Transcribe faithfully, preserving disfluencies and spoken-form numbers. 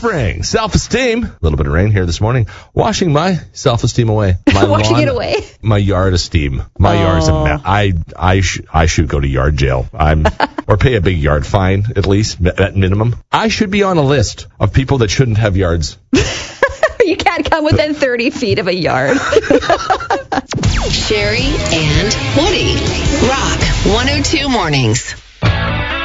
spring. Self-esteem. A little bit of rain here this morning. Washing my self-esteem away. My Washing lawn, it away. My yard esteem. My Oh. yard's a mess. I, I, sh- I should go to yard jail. I'm, or pay a big yard fine, at least, at minimum. I should be on a list of people that shouldn't have yards. You can't come within thirty feet of a yard. Sherry and Woody. Rock one oh two Mornings.